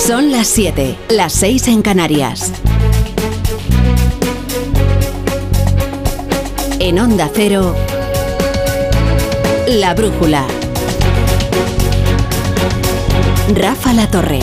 Son las 7, las 6 en Canarias. En Onda Cero, La Brújula. Rafa La Torre.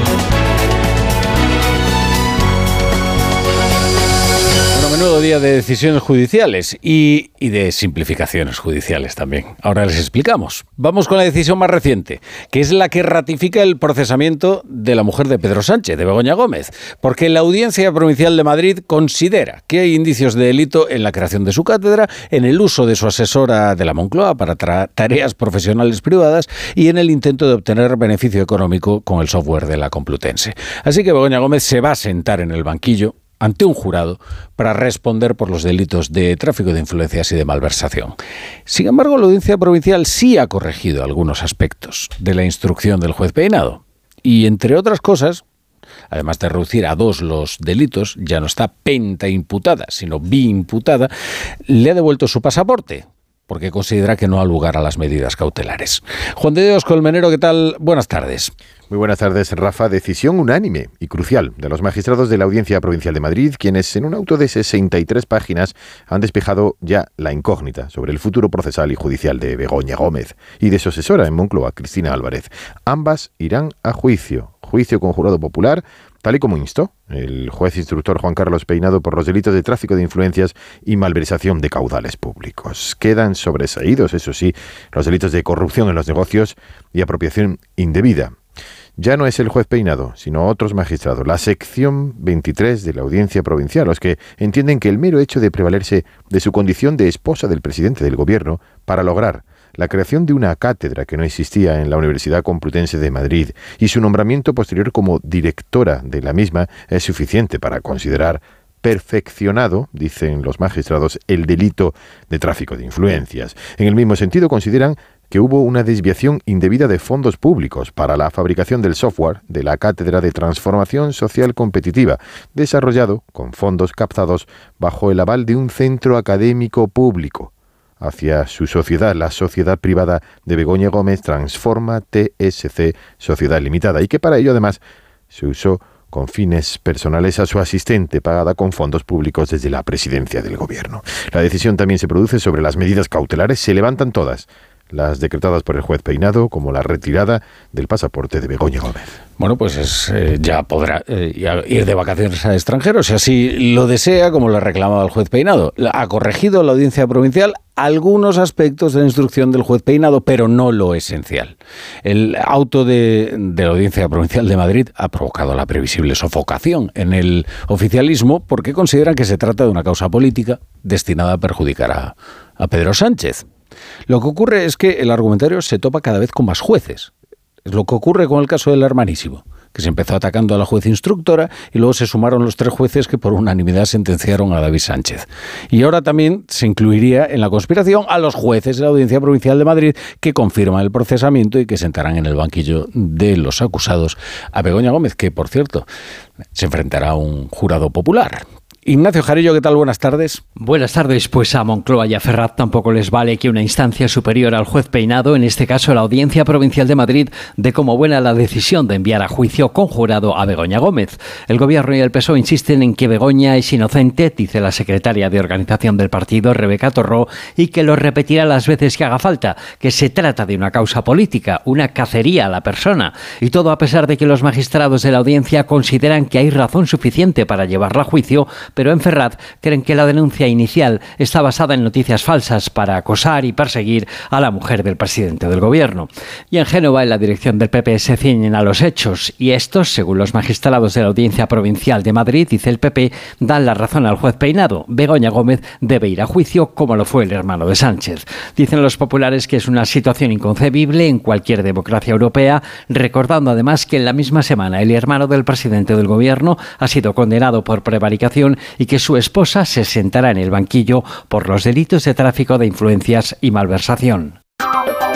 Menudo día de decisiones judiciales y de simplificaciones judiciales también. Ahora les explicamos. Vamos con la decisión más reciente, que es la que ratifica el procesamiento de la mujer de Pedro Sánchez, de Begoña Gómez, porque la Audiencia Provincial de Madrid considera que hay indicios de delito en la creación de su cátedra, en el uso de su asesora de la Moncloa para tareas profesionales privadas y en el intento de obtener beneficio económico con el software de la Complutense. Así que Begoña Gómez se va a sentar en el banquillo ante un jurado para responder por los delitos de tráfico de influencias y de malversación. Sin embargo, la Audiencia Provincial sí ha corregido algunos aspectos de la instrucción del juez Peinado. Y, entre otras cosas, además de reducir a 2 los delitos, ya no está pentaimputada, sino biimputada, le ha devuelto su pasaporte, porque considera que no ha lugar a las medidas cautelares. Juan de Dios Colmenero, ¿qué tal? Buenas tardes. Muy buenas tardes, Rafa. Decisión unánime y crucial de los magistrados de la Audiencia Provincial de Madrid, quienes en un auto de 63 páginas han despejado ya la incógnita sobre el futuro procesal y judicial de Begoña Gómez y de su asesora en Moncloa, Cristina Álvarez. Ambas irán a juicio con jurado popular, tal y como instó el juez instructor Juan Carlos Peinado por los delitos de tráfico de influencias y malversación de caudales públicos. Quedan sobreseídos, eso sí, los delitos de corrupción en los negocios y apropiación indebida. Ya no es el juez Peinado, sino otros magistrados, la sección 23 de la Audiencia Provincial, los que entienden que el mero hecho de prevalerse de su condición de esposa del presidente del gobierno para lograr la creación de una cátedra que no existía en la Universidad Complutense de Madrid y su nombramiento posterior como directora de la misma es suficiente para considerar perfeccionado, dicen los magistrados, el delito de tráfico de influencias. En el mismo sentido, consideran que hubo una desviación indebida de fondos públicos para la fabricación del software de la Cátedra de Transformación Social Competitiva, desarrollado con fondos captados bajo el aval de un centro académico público hacia su sociedad, la sociedad privada de Begoña Gómez, Transforma TSC Sociedad Limitada, y que para ello además se usó con fines personales a su asistente, pagada con fondos públicos desde la presidencia del gobierno. La decisión también se produce sobre las medidas cautelares, se levantan todas, las decretadas por el juez Peinado, como la retirada del pasaporte de Begoña Gómez. Bueno, pues ya podrá ir de vacaciones al extranjero, si así lo desea, como lo reclamaba el juez Peinado. Ha corregido la Audiencia Provincial algunos aspectos de la instrucción del juez Peinado, pero no lo esencial. El auto de la Audiencia Provincial de Madrid ha provocado la previsible sofocación en el oficialismo, porque consideran que se trata de una causa política destinada a perjudicar a Pedro Sánchez. Lo que ocurre es que el argumentario se topa cada vez con más jueces. Es lo que ocurre con el caso del Hermanísimo, que se empezó atacando a la juez instructora y luego se sumaron los 3 jueces que por unanimidad sentenciaron a David Sánchez. Y ahora también se incluiría en la conspiración a los jueces de la Audiencia Provincial de Madrid que confirman el procesamiento y que sentarán en el banquillo de los acusados a Begoña Gómez, que por cierto se enfrentará a un jurado popular. Ignacio Jarillo, ¿qué tal? Buenas tardes. Buenas tardes. Pues a Moncloa y a Ferraz tampoco les vale que una instancia superior al juez Peinado, en este caso la Audiencia Provincial de Madrid, dé como buena la decisión de enviar a juicio con jurado a Begoña Gómez. El Gobierno y el PSOE insisten en que Begoña es inocente, dice la secretaria de organización del partido, Rebeca Torró, y que lo repetirá las veces que haga falta, que se trata de una causa política, una cacería a la persona. Y todo a pesar de que los magistrados de la audiencia consideran que hay razón suficiente para llevarla a juicio, pero en Ferraz creen que la denuncia inicial está basada en noticias falsas para acosar y perseguir a la mujer del presidente del gobierno. Y en Génova, en la dirección del PP, se ciñen a los hechos, y estos, según los magistrados de la Audiencia Provincial de Madrid, dice el PP, dan la razón al juez Peinado. Begoña Gómez debe ir a juicio, como lo fue el hermano de Sánchez. Dicen los populares que es una situación inconcebible en cualquier democracia europea, recordando además que en la misma semana el hermano del presidente del gobierno ha sido condenado por prevaricación y que su esposa se sentará en el banquillo por los delitos de tráfico de influencias y malversación.